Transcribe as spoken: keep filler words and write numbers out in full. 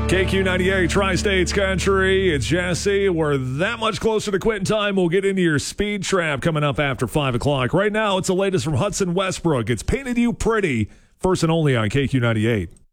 K Q ninety-eight, Tri-States Country. It's Jesse. We're that much closer to quitting time. We'll get into your speed trap coming up after five o'clock. Right now, it's the latest from Hudson Westbrook. It's Painted You Pretty, first and only on K Q ninety-eight.